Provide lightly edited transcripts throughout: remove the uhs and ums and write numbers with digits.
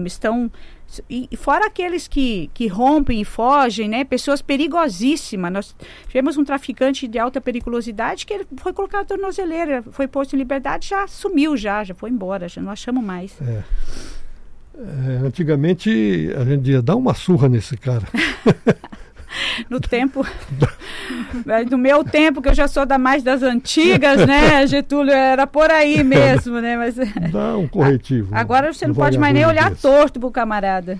estão... E fora aqueles que rompem e fogem, né? Pessoas perigosíssimas. Nós tivemos um traficante de alta periculosidade que ele foi colocado na tornozeleira, foi posto em liberdade, já sumiu, já foi embora, já não achamos mais. Antigamente a gente ia dar uma surra nesse cara. No meu tempo, que eu já sou mais das antigas, né, Getúlio, era por aí mesmo, né? Mas dá um corretivo. Agora você não pode mais nem olhar torto pro camarada.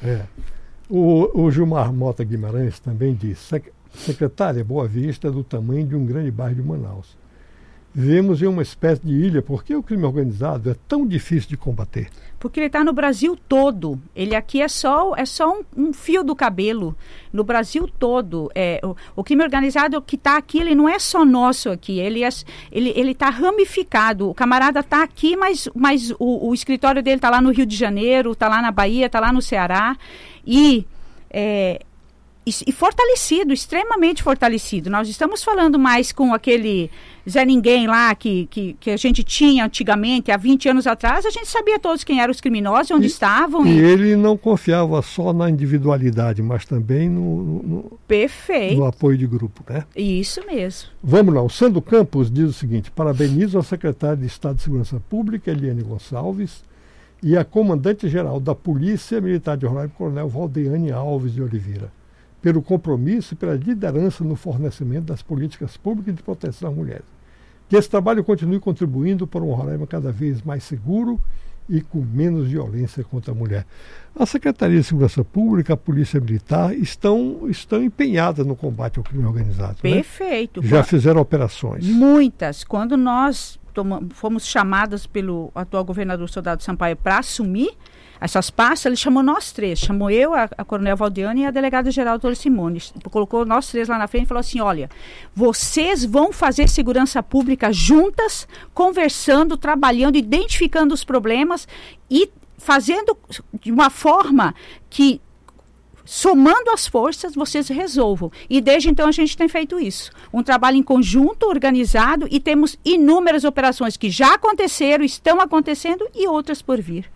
O Gilmar Mota Guimarães também diz: secretária, Boa Vista é do tamanho de um grande bairro de Manaus. Vivemos em uma espécie de ilha. Por que o crime organizado é tão difícil de combater? Porque ele está no Brasil todo. Ele aqui é só um fio do cabelo. No Brasil todo. O crime organizado que está aqui, ele não é só nosso aqui. Ele está ramificado. O camarada está aqui, mas o escritório dele está lá no Rio de Janeiro, está lá na Bahia, está lá no Ceará. E fortalecido, extremamente fortalecido. Nós estamos falando mais com aquele Zé Ninguém lá que a gente tinha antigamente, há 20 anos atrás, a gente sabia todos quem eram os criminosos, onde estavam. E ele não confiava só na individualidade, mas também Perfeito. No apoio de grupo, né? Isso mesmo. Vamos lá, o Sandro Campos diz o seguinte: parabenizo a secretária de Estado de Segurança Pública, Eliane Gonçalves, e a comandante-geral da Polícia Militar de Roraima, Coronel Valdeane Alves de Oliveira, pelo compromisso e pela liderança no fornecimento das políticas públicas de proteção às mulheres. Que esse trabalho continue contribuindo para um Roraima cada vez mais seguro e com menos violência contra a mulher. A Secretaria de Segurança Pública, a Polícia Militar estão empenhadas no combate ao crime organizado. Perfeito. Né? Já fizeram operações. Muitas. Quando nós fomos chamadas pelo atual governador Soldado Sampaio para assumir essas pastas, ele chamou nós três, chamou eu, a Coronel Valdeane e a delegada-geral Dora Simone, colocou nós três lá na frente e falou assim: olha, vocês vão fazer segurança pública juntas, conversando, trabalhando, identificando os problemas e fazendo de uma forma que, somando as forças, vocês resolvam. E desde então a gente tem feito isso. Um trabalho em conjunto, organizado, e temos inúmeras operações que já aconteceram, estão acontecendo e outras por vir.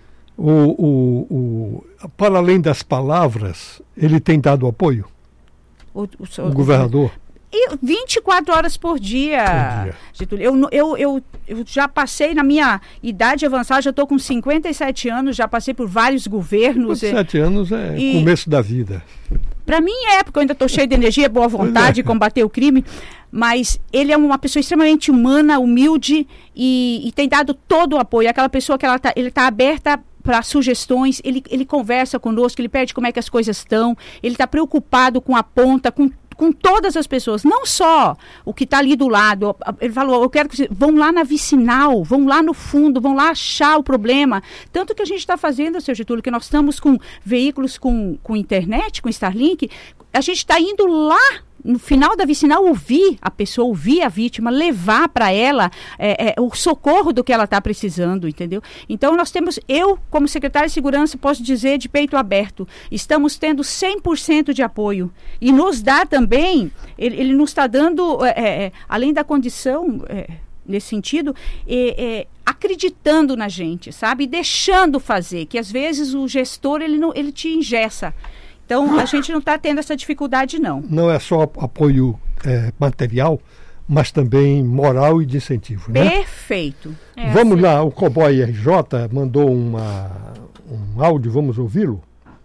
Para além das palavras, ele tem dado apoio? O governador? 24 horas por dia. Getúlio. Eu já passei na minha idade avançada, já estou com 57 anos, já passei por vários governos. 57 anos é começo da vida. Para mim porque eu ainda estou cheio de energia, boa vontade de combater o crime, mas ele é uma pessoa extremamente humana, humilde e tem dado todo o apoio. Aquela pessoa que ele está aberta para sugestões, ele conversa conosco, ele pede como é que as coisas estão, ele está preocupado com a ponta, com todas as pessoas, não só o que está ali do lado. Ele falou: eu quero que vocês vão lá na vicinal, vão lá no fundo, vão lá achar o problema. Tanto que a gente está fazendo, seu Getúlio, que nós estamos com veículos com internet, com Starlink, a gente está indo lá no final da vicinal ouvir a pessoa, ouvir a vítima, levar para ela o socorro do que ela está precisando, entendeu? Então eu, como secretária de Segurança, posso dizer de peito aberto, estamos tendo 100% de apoio. E nos dá também, ele nos está dando, além da condição, nesse sentido, acreditando na gente, sabe? Deixando fazer, que às vezes o gestor, ele te engessa. Então, a gente não está tendo essa dificuldade, não. Não é só apoio material, mas também moral e de incentivo, né? Perfeito. Vamos lá, o Cowboy RJ mandou um áudio, vamos ouvi-lo?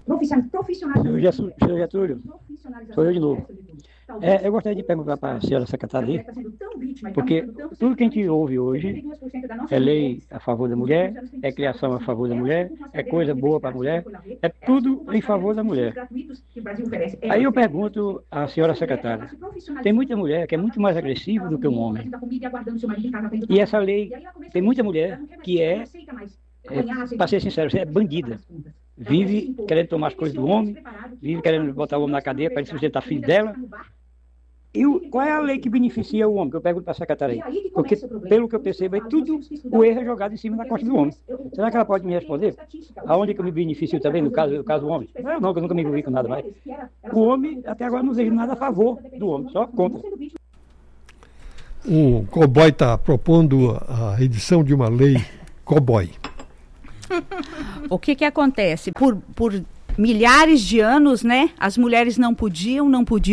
Senhor Getúlio, sou eu de novo. Eu gostaria de perguntar para a senhora secretária, porque tudo que a gente ouve hoje é lei a favor da mulher, é criação a favor da mulher, é coisa boa para a mulher, é tudo em favor da mulher. Aí eu pergunto à senhora secretária, tem muita mulher que é muito mais agressiva do que um homem. E essa lei, tem muita mulher que para ser sincero, é bandida. Vive querendo tomar as coisas do homem, vive querendo botar o homem na cadeia para sustentar filho dela. E qual é a lei que beneficia o homem? Que eu pergunto para a secretária aí. Porque, pelo que eu percebo, tudo o erro é jogado em cima da costa do homem. Será que ela pode me responder? Aonde que eu me beneficio também, no caso do homem? Eu nunca me envolvi com nada mais. O homem, até agora, não vejo nada a favor do homem, só contra. O Cowboy está propondo a edição de uma lei Cowboy. O que acontece? Por milhares de anos, né, as mulheres não podiam.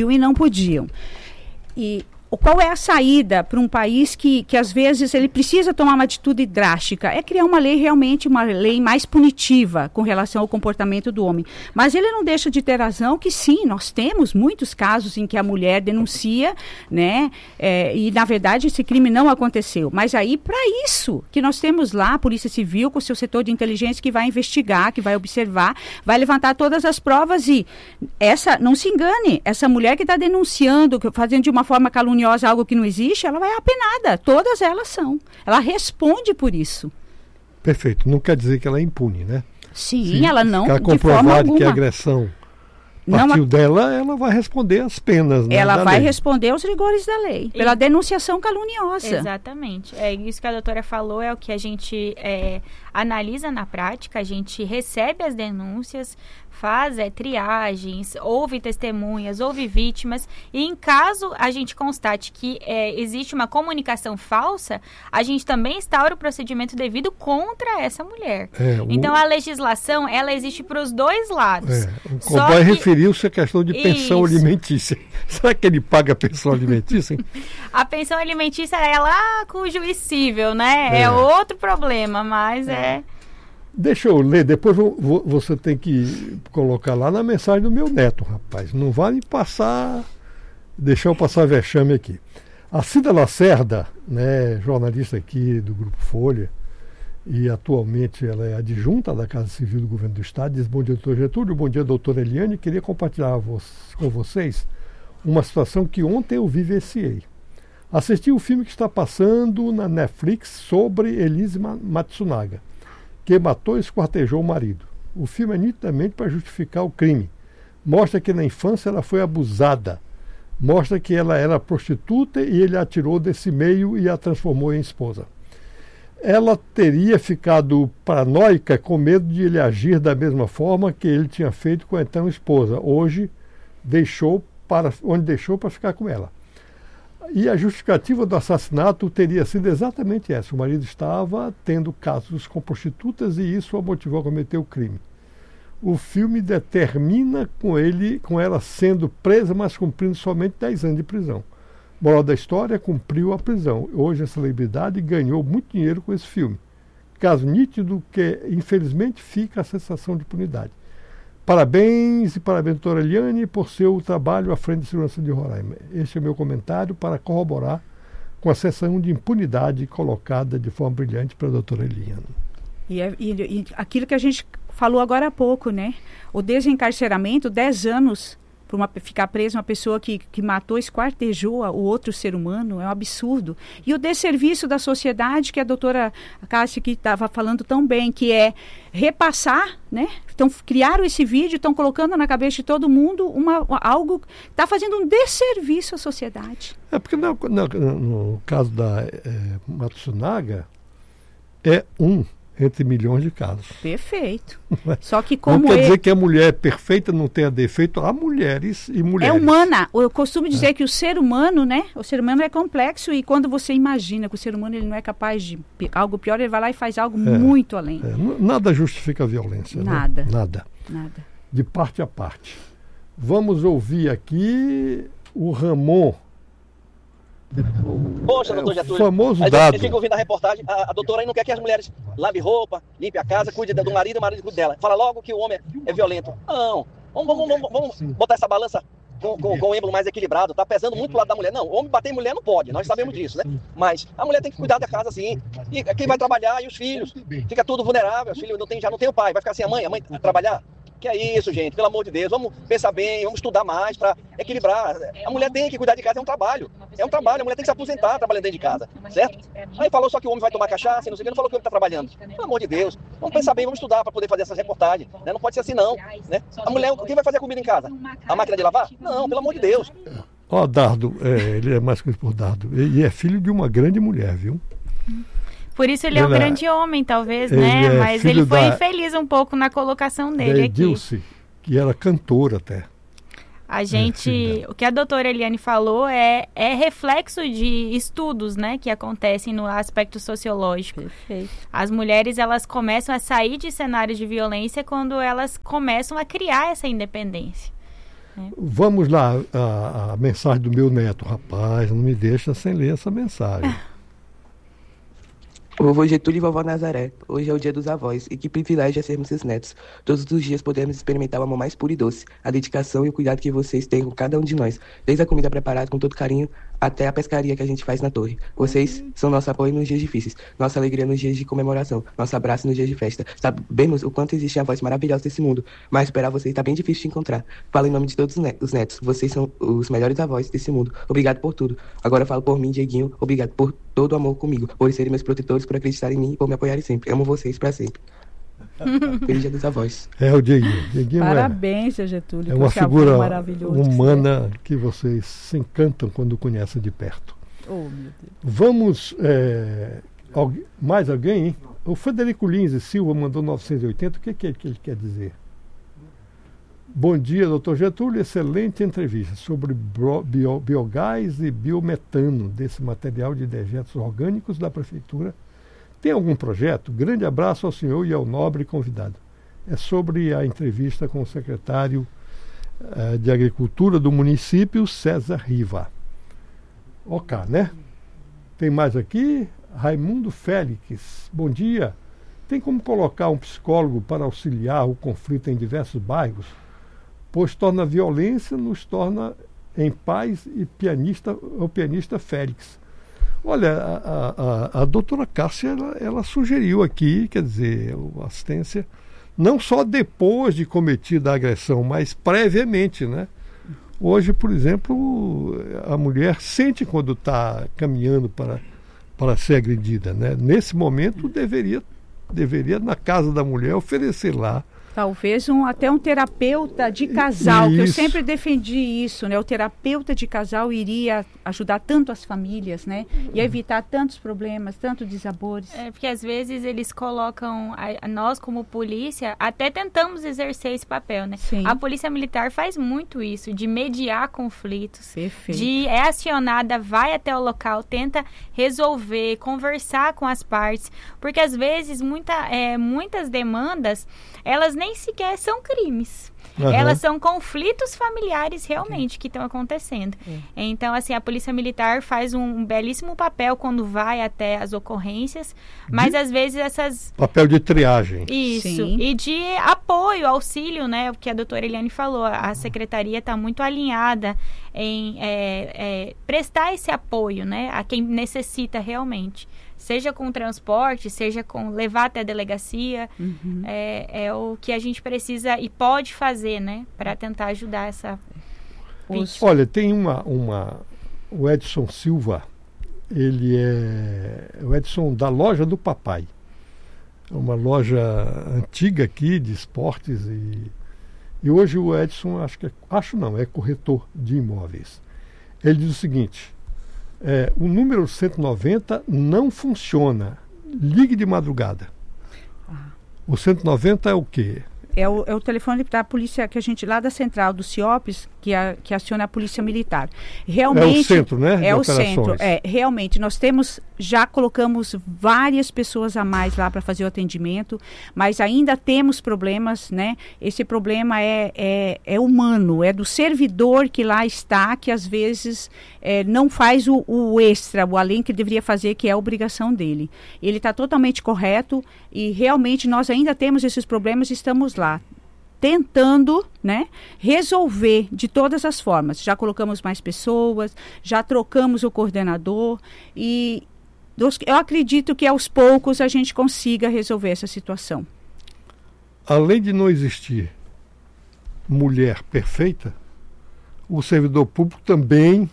E qual é a saída para um país que às vezes ele precisa tomar uma atitude drástica? É criar uma lei realmente, uma lei mais punitiva com relação ao comportamento do homem. Mas ele não deixa de ter razão que sim, nós temos muitos casos em que a mulher denuncia, né? E na verdade esse crime não aconteceu. Mas aí para isso que nós temos lá a Polícia Civil com o seu setor de inteligência que vai investigar, que vai observar, vai levantar todas as provas e não se engane, essa mulher que está denunciando, fazendo de uma forma caluniosa algo que não existe, ela vai apenada. Todas elas são. Ela responde por isso. Perfeito. Não quer dizer que ela é impune, né? Sim, ela não, ficar comprovado que a agressão partiu dela, ela vai responder as penas, né? Ela vai responder aos rigores da lei, pela denunciação caluniosa. Exatamente. Isso que a doutora falou é o que a gente analisa na prática, a gente recebe as denúncias, faz triagens, ouve testemunhas, ouve vítimas, e em caso a gente constate que existe uma comunicação falsa, a gente também instaura o procedimento devido contra essa mulher. Então a legislação, ela existe para os dois lados. O Cowboy referiu-se à questão de pensão alimentícia. Será que ele paga a pensão alimentícia? A pensão alimentícia é lá com o juiz civil, né? É outro problema, mas Deixa eu ler, depois você tem que colocar lá na mensagem do meu neto, rapaz. Não vai me deixar eu passar vexame aqui. A Cida Lacerda, né, jornalista aqui do Grupo Folha, e atualmente ela é adjunta da Casa Civil do Governo do Estado, diz: bom dia, doutor Getúlio, bom dia, doutora Eliane. Queria compartilhar com vocês uma situação que ontem eu vivenciei. Assisti o filme que está passando na Netflix sobre Elise Matsunaga, que matou e esquartejou o marido. O filme é nitidamente para justificar o crime. Mostra que na infância ela foi abusada. Mostra que ela era prostituta e ele a tirou desse meio e a transformou em esposa. Ela teria ficado paranoica com medo de ele agir da mesma forma que ele tinha feito com a então esposa. Onde deixou para ficar com ela. E a justificativa do assassinato teria sido exatamente essa. O marido estava tendo casos com prostitutas e isso a motivou a cometer o crime. O filme determina com ela sendo presa, mas cumprindo somente 10 anos de prisão. Moral da história, cumpriu a prisão. Hoje a celebridade ganhou muito dinheiro com esse filme. Caso nítido que, infelizmente, fica a sensação de impunidade. Parabéns, doutora Eliane, por seu trabalho à frente de segurança de Roraima. Este é o meu comentário para corroborar com a sensação de impunidade colocada de forma brilhante pela doutora Eliane. E aquilo que a gente falou agora há pouco, né? O desencarceramento, 10 anos para ficar presa uma pessoa que matou, esquartejou o outro ser humano, é um absurdo. E o desserviço da sociedade, que a doutora Cássia aqui estava falando tão bem, que é repassar, né? Então, criaram esse vídeo, estão colocando na cabeça de todo mundo algo que está fazendo um desserviço à sociedade. Porque no caso da Matsunaga, entre milhões de casos. Perfeito. Só que como não quer dizer que a mulher é perfeita, não tenha defeito. Há mulheres e mulheres. É humana. Eu costumo dizer que o ser humano, né? O ser humano é complexo e quando você imagina que o ser humano ele não é capaz de algo pior, ele vai lá e faz algo muito além. Nada justifica a violência. Nada. Né? Nada. De parte a parte. Vamos ouvir aqui o Ramon. Poxa, doutor Getúlio, famoso dado. A gente fica ouvindo a reportagem, a doutora aí não quer que as mulheres lavem roupa, limpem a casa, cuidem do marido e o marido cuide dela. Fala logo que o homem é violento. Não, vamos botar essa balança com o êmbolo mais equilibrado. Tá pesando muito pro lado da mulher. Não, o homem bater em mulher não pode, nós sabemos disso, né? Mas a mulher tem que cuidar da casa sim. E quem vai trabalhar e os filhos, fica tudo vulnerável, os filhos já não tem o pai, vai ficar sem a mãe trabalhar. Que é isso, gente, pelo amor de Deus, vamos pensar bem, vamos estudar mais para equilibrar. A mulher tem que cuidar de casa, é um trabalho, a mulher tem que se aposentar trabalhando dentro de casa, certo? Aí falou só que o homem vai tomar cachaça, não sei o que, não falou que o homem está trabalhando. Pelo amor de Deus, vamos pensar bem, vamos estudar para poder fazer essas reportagens, né? Não pode ser assim não, né? A mulher, quem vai fazer a comida em casa? A máquina de lavar? Não, pelo amor de Deus. Dardo, ele é mais conhecido por Dardo, e é filho de uma grande mulher, viu? Por isso ele é um grande homem, talvez, né? Mas ele foi infeliz um pouco na colocação dele aqui. Edilce, que era cantora até. A gente, o que a doutora Eliane falou é reflexo de estudos, né, que acontecem no aspecto sociológico. Perfeito. As mulheres, elas começam a sair de cenários de violência quando elas começam a criar essa independência. Vamos lá, a mensagem do meu neto. Rapaz, não me deixa sem ler essa mensagem. Vovô Getúlio e vovó Nazaré, hoje é o dia dos avós, e que privilégio é sermos seus netos. Todos os dias podemos experimentar o amor mais puro e doce, a dedicação e o cuidado que vocês têm com cada um de nós, desde a comida preparada com todo carinho até a pescaria que a gente faz na torre. Vocês são nosso apoio nos dias difíceis, nossa alegria nos dias de comemoração, nosso abraço nos dias de festa. Sabemos o quanto existem avós maravilhosos desse mundo, mas esperar vocês está bem difícil de encontrar. Falo em nome de todos os netos, vocês são os melhores avós desse mundo. Obrigado por tudo. Agora falo por mim, Dieguinho, obrigado por todo o amor comigo, por serem meus protetores, por acreditarem em mim e por me apoiarem sempre. Amo vocês para sempre. Feliz dia dos avós. É o Dieguinho. Parabéns, seu Getúlio. É uma figura humana que vocês se encantam quando conhecem de perto. Oh, meu Deus. Vamos, mais alguém, hein? O Frederico Lins e Silva mandou 980. O que ele quer dizer? Bom dia, doutor Getúlio. Excelente entrevista sobre biogás e biometano desse material de dejetos orgânicos da Prefeitura. Tem algum projeto? Grande abraço ao senhor e ao nobre convidado. É sobre a entrevista com o secretário de Agricultura do município, César Riva. Ok, né? Tem mais aqui? Raimundo Félix. Bom dia. Tem como colocar um psicólogo para auxiliar o conflito em diversos bairros? Pois torna a violência, nos torna em paz e o pianista Félix. Olha, a doutora Cássia, ela sugeriu aqui, quer dizer, a assistência, não só depois de cometida a agressão, mas previamente, né? Hoje, por exemplo, a mulher sente quando está caminhando para ser agredida, né? Nesse momento, deveria, na casa da mulher, oferecer lá. Talvez até um terapeuta de casal, que eu sempre defendi isso, né? O terapeuta de casal iria ajudar tanto as famílias, né? E evitar tantos problemas, tantos desabores. Porque às vezes eles colocam, nós como polícia, até tentamos exercer esse papel, né? Sim. A polícia militar faz muito isso, de mediar conflitos. Perfeito. É acionada, vai até o local, tenta resolver, conversar com as partes, porque às vezes muitas demandas, elas nem sequer são crimes. Uhum. Elas são conflitos familiares realmente que estão acontecendo. Então, assim, a Polícia Militar faz um belíssimo papel quando vai até as ocorrências, mas às vezes essas... Papel de triagem. Isso. Sim. E de apoio, auxílio, né? O que a doutora Eliane falou, a secretaria está muito alinhada em prestar esse apoio, né? A quem necessita realmente. Seja com transporte, seja com levar até a delegacia, é o que a gente precisa e pode fazer, né, para tentar ajudar essa vítima. Olha, tem o Edson Silva, ele é o Edson da Loja do Papai, é uma loja antiga aqui de esportes e hoje o Edson, é corretor de imóveis. Ele diz o seguinte: o número 190 não funciona. Ligue de madrugada. O 190 é o quê? É o telefone da polícia que a gente, lá da central do CIOPS, que aciona a polícia militar. Realmente, é o centro, né? É o centro. Realmente, nós já colocamos várias pessoas a mais lá para fazer o atendimento, mas ainda temos problemas, né? Esse problema é humano, é do servidor que lá está, que às vezes não faz o extra, o além que ele deveria fazer, que é a obrigação dele. Ele está totalmente correto e realmente nós ainda temos esses problemas e estamos lá tentando, né, resolver de todas as formas. Já colocamos mais pessoas, já trocamos o coordenador e eu acredito que aos poucos a gente consiga resolver essa situação. Além de não existir mulher perfeita, o servidor público também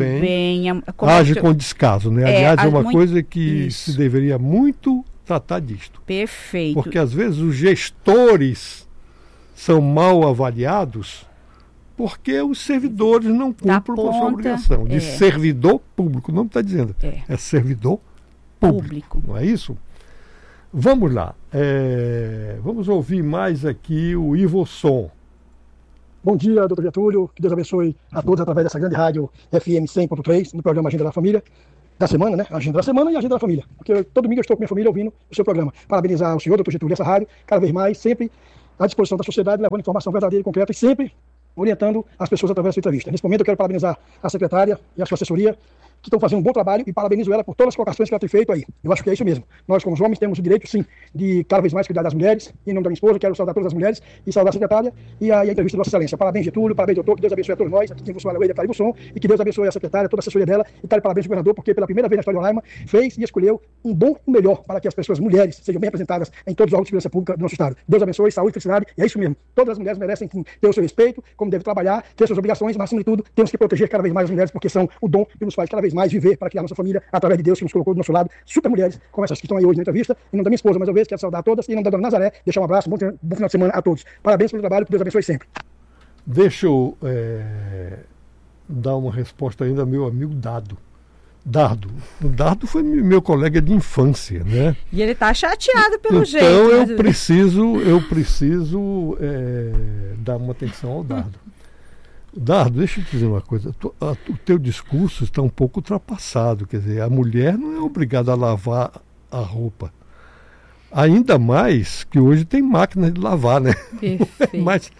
age com descaso, né? Aliás, é uma coisa que se deveria muito tratar disto. Perfeito. Porque às vezes os gestores são mal avaliados porque os servidores não cumprem com a sua obrigação de servidor público. Não está dizendo. É servidor público. Não é isso? Vamos lá. Vamos ouvir mais aqui o Ivo Som. Bom dia, doutor Getúlio. Que Deus abençoe a todos através dessa grande rádio FM 100.3, no programa Agenda da Família. Da semana, né? Agenda da semana e Agenda da Família. Porque todo domingo eu estou com minha família ouvindo o seu programa. Parabenizar o senhor, doutor Getúlio, essa rádio, cada vez mais, sempre à disposição da sociedade, levando informação verdadeira e concreta e sempre orientando as pessoas através da sua entrevista. Nesse momento eu quero parabenizar a secretária e a sua assessoria, que estão fazendo um bom trabalho, e parabenizo ela por todas as colocações que ela tem feito aí. Eu acho que é isso mesmo. Nós, como homens, temos o direito, sim, de cada vez mais cuidar das mulheres. Em nome da minha esposa, quero saudar todas as mulheres e saudar a secretária e a entrevista de Vossa Excelência. Parabéns, Getúlio, parabéns, doutor, que Deus abençoe a todos nós. Aqui quem vos fala é o Eider Caribe Som, e que Deus abençoe a secretária, toda a assessoria dela, e tá de parabéns ao governador, porque pela primeira vez na história de Roraima, fez e escolheu um bom e melhor para que as pessoas, mulheres, sejam bem representadas em todos os órgãos de segurança pública do nosso estado. Deus abençoe, saúde, felicidade, e é isso mesmo. Todas as mulheres merecem ter o seu respeito, como devem trabalhar, ter suas obrigações, mas, acima de tudo, temos que proteger cada vez mais as mulheres, porque são o dom que nos faz cada vez mais viver para criar nossa família através de Deus, que nos colocou do nosso lado, super mulheres, como essas que estão aí hoje na entrevista. Em nome da minha esposa, mais uma vez, quero saudar todas, e em nome da dona Nazaré, deixar um abraço, bom final de semana a todos. Parabéns pelo trabalho, que Deus abençoe sempre. Deixa eu dar uma resposta ainda ao meu amigo Dardo. O Dardo foi meu colega de infância, né? E ele tá chateado pelo jeito. Então eu preciso dar uma atenção ao Dardo. Dardo, deixa eu te dizer uma coisa. O teu discurso está um pouco ultrapassado. Quer dizer, a mulher não é obrigada a lavar a roupa. Ainda mais que hoje tem máquina de lavar, né? Perfeito. Mas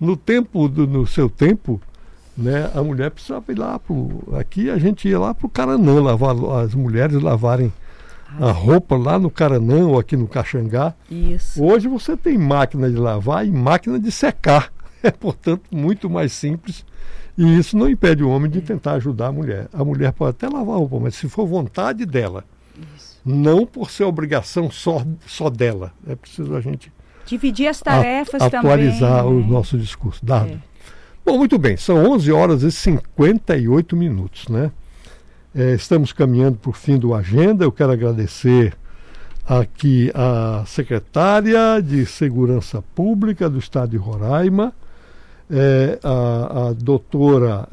no seu tempo, né, a mulher precisava ir lá aqui a gente ia lá para o Caranã, as mulheres lavarem a roupa lá no Caranã ou aqui no Caxangá. Isso. Hoje você tem máquina de lavar e máquina de secar. É, portanto, muito mais simples, e isso não impede o homem de tentar ajudar a mulher. A mulher pode até lavar a roupa, mas se for vontade dela, não por ser obrigação só dela. É preciso a gente dividir as tarefas atualizar também, o nosso discurso. Dado. Bom, muito bem, são 11 horas e 58 minutos, né? Estamos caminhando para o fim do Agenda. Eu quero agradecer aqui a secretária de Segurança Pública do Estado de Roraima, a doutora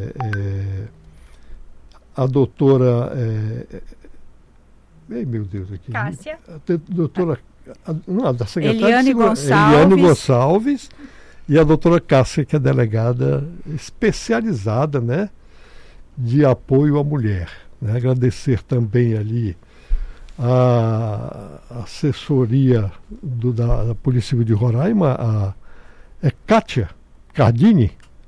meu Deus, aqui. Cássia. Doutora da secretária Eliane Eliane Gonçalves, e a doutora Cássia, que é delegada especializada, né, de apoio à mulher, né? Agradecer também ali a assessoria da Polícia Civil de Roraima, Kátia Cardini?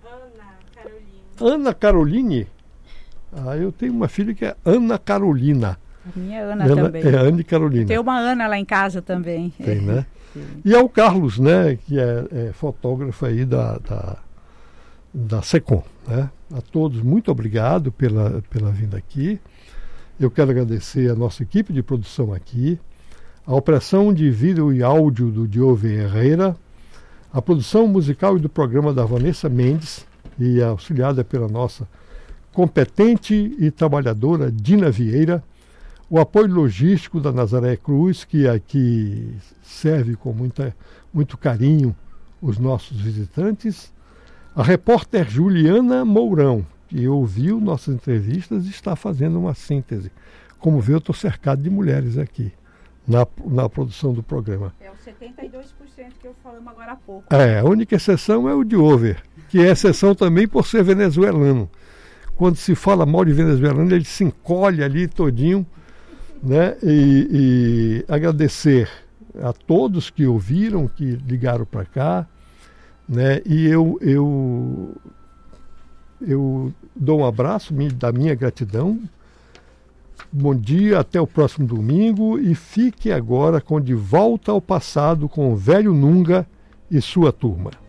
Ana Caroline. Eu tenho uma filha que é Ana Carolina. A minha Ana também. É Ana Carolina. Tem uma Ana lá em casa também. Tem, né? E ao Carlos, né, que é fotógrafo aí da SECOM, né? A todos, muito obrigado pela vinda aqui. Eu quero agradecer a nossa equipe de produção aqui, a operação de vídeo e áudio do Diogo Herrera, a produção musical e do programa da Vanessa Mendes, e auxiliada pela nossa competente e trabalhadora Dina Vieira, o apoio logístico da Nazaré Cruz, que aqui serve com muito carinho os nossos visitantes, a repórter Juliana Mourão, que ouviu nossas entrevistas e está fazendo uma síntese. Como vê, eu estou cercado de mulheres aqui na produção do programa. É os 72% que eu falamos agora há pouco. A única exceção é o Diover, que é exceção também por ser venezuelano. Quando se fala mal de venezuelano, ele se encolhe ali todinho, né? E agradecer a todos que ouviram, que ligaram para cá, né? E eu dou um abraço da minha gratidão. Bom dia, até o próximo domingo, e fique agora com De Volta ao Passado com o Velho Nunga e sua turma.